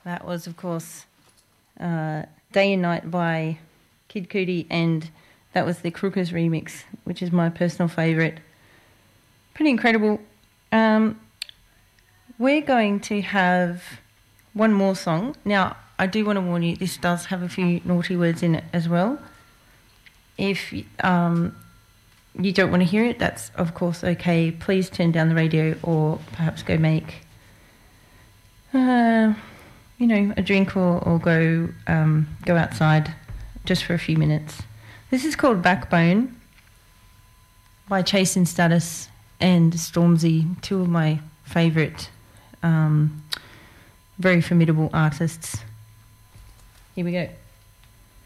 That was, of course, Day and Night by Kid Cudi, and that was the Crookers remix, which is my personal favourite. Pretty incredible. We're going to have one more song. Now, I do want to warn you, this does have a few naughty words in it as well. If you don't want to hear it, that's of course okay. Please turn down the radio or perhaps go make, a drink or go outside just for a few minutes. This is called Backbone by Chase and Status and Stormzy, two of my favourite, very formidable artists. Here we go.